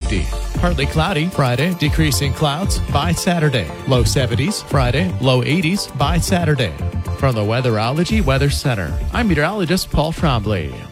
50. Partly cloudy Friday, decreasing clouds by Saturday. Low 70s Friday, low 80s by Saturday. From the Weatherology Weather Center, I'm meteorologist Paul Trombley.